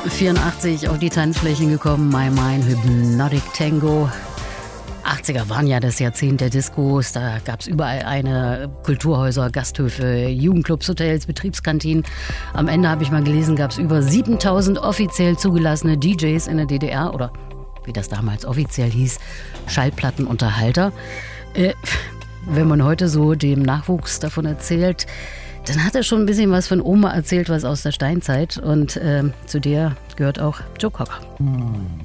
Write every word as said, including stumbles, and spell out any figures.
vierundachtzig auf die Tanzflächen gekommen, My Mind Hypnotic Tango. achtziger waren ja das Jahrzehnt der Diskos, da gab es überall eine Kulturhäuser, Gasthöfe, Jugendclubs, Hotels, Betriebskantinen. Am Ende habe ich mal gelesen, gab es über siebentausend offiziell zugelassene D Js in der D D R oder wie das damals offiziell hieß, Schallplattenunterhalter. Äh, wenn man heute so dem Nachwuchs davon erzählt, dann hat er schon ein bisschen was von Oma erzählt, was aus der Steinzeit. Und äh, zu der gehört auch Joe Cocker.